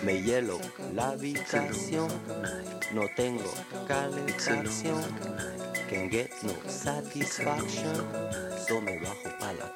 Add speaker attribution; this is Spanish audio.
Speaker 1: Me hielo la habitación, no tengo calefacción. Can get no satisfaction, so me bajo pa' la